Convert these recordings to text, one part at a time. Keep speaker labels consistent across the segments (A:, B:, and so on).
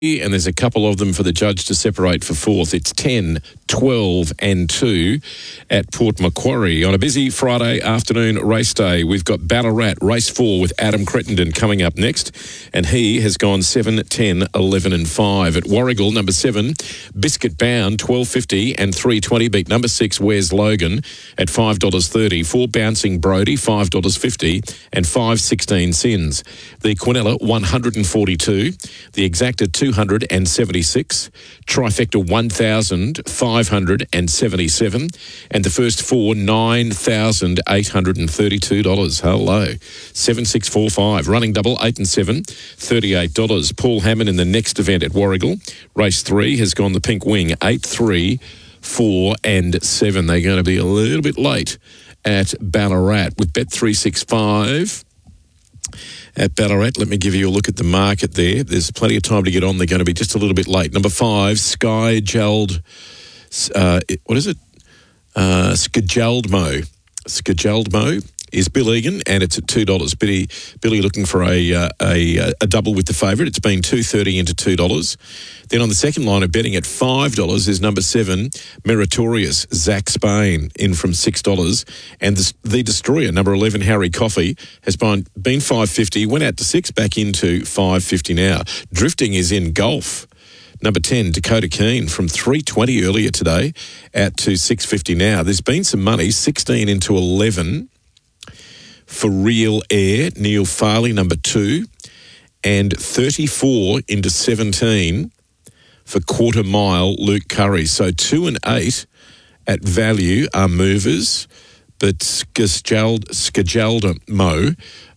A: and there's a couple of them for the judge to separate for fourth. It's 10, 12 and 2 at Port Macquarie. On a busy Friday afternoon race day, we've got Ballarat, race 4 with Adam Crittenden coming up next, and he has gone 7, 10, 11 and 5. At Warragul, number 7, Biscuit Bound, $12.50 and $3.20 beat number 6, Where's Logan, at $5.30. 4 Bouncing Brody, $5.50 and 5.16 Sins. The Quinella, 142. The Exacta, 276. Trifecta, 1,577. And the first 4, $9,832. Hello. 7645. Running double, 8 and 7, $38. Paul Hammond in the next event at Warragul. Race 3 has gone the Pink Wing, 8, 3, 4 and 7. They're going to be a little bit late at Ballarat with Bet365. At Ballarat, let me give you a look at the market there. There's plenty of time to get on. They're going to be just a little bit late. Number 5, Sky Geld, what is it? Skajaldmo. Skajaldmo is Bill Egan, and it's at $2. Billy looking for a double with the favourite. It's been $2.30 into $2. Then on the second line of betting at $5 is number 7, Meritorious, Zach Spain, in from $6. And the Destroyer, number 11, Harry Coffey, has been $5.50, went out to 6, back into $5.50 now. Drifting is in Golf. Number 10, Dakota Keene, from $3.20 earlier today out to $6.50 now. There's been some money, 16 into 11 for Real Air, Neil Farley, number 2, and 34 into 17 for Quarter Mile, Luke Curry. So 2 and 8 at value are movers, but Skajalmo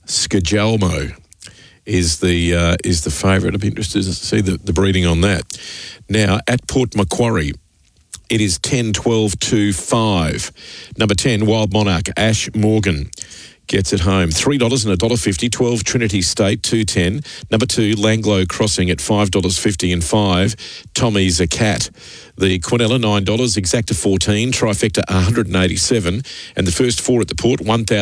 A: is the favourite. I'd be interested to see the breeding on that. Now, at Port Macquarie, it is 10, 12, 2, 5. Number 10, Wild Monarch, Ash Morgan, gets it home. $3 and $1.50. 12, Trinity State, $2.10. Number 2, Langlo Crossing at $5.50 and 5. Tommy's a Cat. The Quinella, $9. Exacta, 14. Trifecta, 187. And the first 4 at the Port,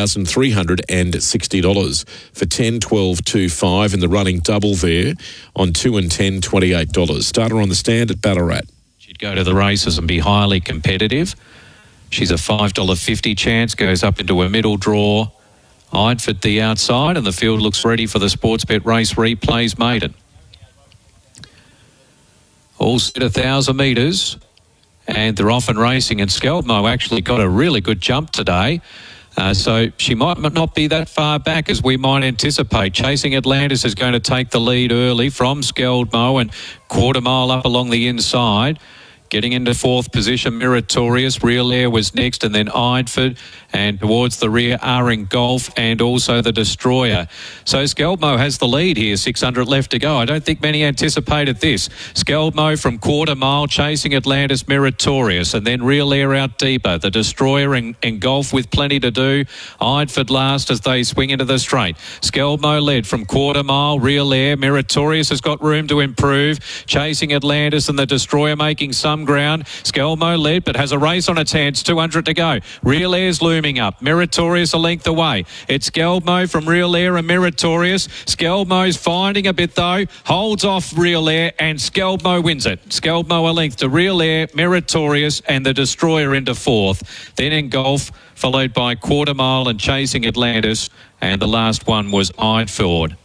A: $1,360 for 10, 12, 2, 5. And the running double there on 2 and 10, $28. Starter on the stand at Ballarat.
B: She'd go to the races and be highly competitive. She's a $5.50 chance, goes up into a middle draw. Idford the outside, and the field looks ready for the Sportsbet Race Replays Maiden. All set 1,000 metres, and they're off and racing, and Skeldmo actually got a really good jump today. So she might not be that far back as we might anticipate. Chasing Atlantis is going to take the lead early from Skeldmo, and Quarter Mile up along the inside. Getting into 4th position, Meritorious. Real Air was next, and then Idford. And towards the rear, Aring Golf and also the Destroyer. So Skeldmo has the lead here, 600 left to go. I don't think many anticipated this. Skeldmo from Quarter Mile, chasing Atlantis, Meritorious. And then Real Air out deeper. The Destroyer and Golf with plenty to do. Idford last as they swing into the straight. Skeldmo led from Quarter Mile, Real Air. Meritorious has got room to improve. Chasing Atlantis and the Destroyer making some ground. Skeldmo led, but has a race on its hands, 200 to go. Real Air's looming up. Meritorious a length away. It's Skeldmo from Real Air and Meritorious. Skeldmo's finding a bit though. Holds off Real Air and Skeldmo wins it. Skeldmo a length to Real Air, Meritorious and the Destroyer into 4th. Then in Golf, followed by Quarter Mile and Chasing Atlantis. And the last one was Idford.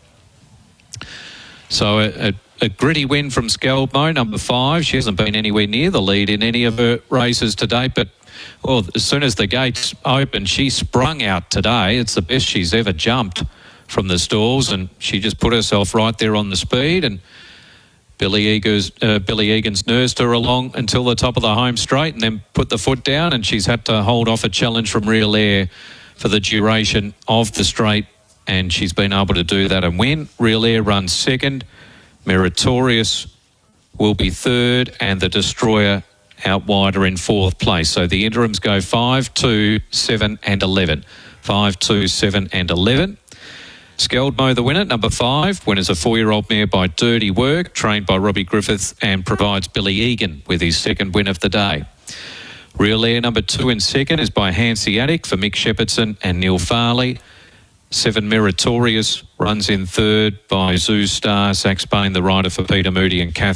B: So a gritty win from Skeldmo, number 5. She hasn't been anywhere near the lead in any of her races to date, but well, as soon as the gates opened, she sprung out today. It's the best she's ever jumped from the stalls, and she just put herself right there on the speed, and Billy Egan's nursed her along until the top of the home straight and then put the foot down, and she's had to hold off a challenge from Real Air for the duration of the straight, and she's been able to do that and win. Real Air runs 2nd. Meritorious will be 3rd, and the Destroyer out wider in 4th place. So the interims go 5, 2, 7 and 11. 5, 2, 7 and 11. Skeldmo the winner, number 5. Winner's a 4-year-old mare by Dirty Work, trained by Robbie Griffiths, and provides Billy Egan with his 2nd win of the day. Real Air number 2 in 2nd is by Hanseatic for Mick Shepardson and Neil Farley. 7 Meritorious runs in 3rd by Zoo Star, Zach Spain, the rider for Peter Moody and Kath